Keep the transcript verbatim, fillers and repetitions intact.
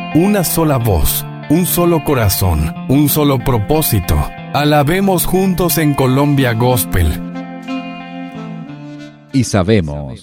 una sola voz, un solo corazón, un solo propósito. Alabemos juntos en Colombia Gospel. Y sabemos